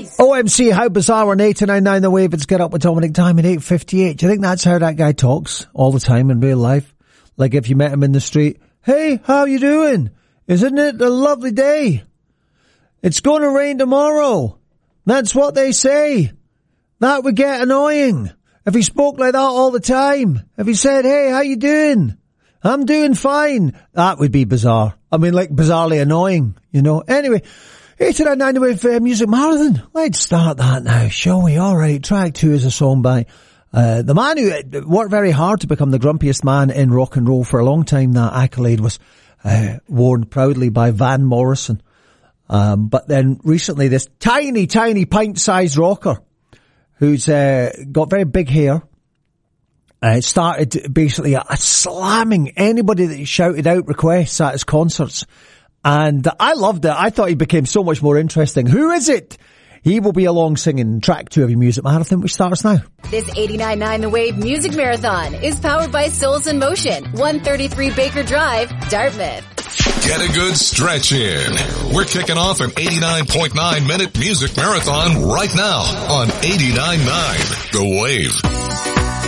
OMC, how bizarre on 899 The Wave. It's Get Up with Dominic Diamond, 8:58. Do you think that's how that guy talks all the time in real life? Like if you met him in the street, hey, how you doing? Isn't it a lovely day? It's going to rain tomorrow. That's what they say. That would get annoying. If he spoke like that all the time, if he said, hey, how you doing? I'm doing fine. That would be bizarre. I mean, like bizarrely annoying, you know. Anyway, 899 with Music Marathon. Let's start that now, shall we? All right, track 2 is a song by the man who worked very hard to become the grumpiest man in rock and roll for a long time. That accolade was worn proudly by Van Morrison. But then recently this tiny pint-sized rocker who's got very big hair started basically slamming anybody that shouted out requests at his concerts. And I loved it. I thought he became so much more interesting. Who is it? He will be along singing track 2 of your Music Marathon, which starts now. This 89.9 The Wave Music Marathon is powered by Souls in Motion, 133 Baker Drive, Dartmouth. Get a good stretch in. We're kicking off an 89.9 minute music marathon right now on 89.9 The Wave.